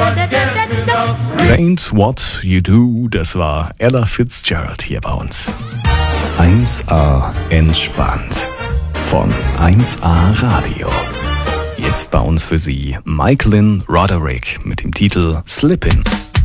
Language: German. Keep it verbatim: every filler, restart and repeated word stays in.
Ain't What You Do, das war Ella Fitzgerald hier bei uns. eins a entspannt von eins a Radio. Jetzt bei uns für Sie Michaelin Roderick mit dem Titel Slippin'.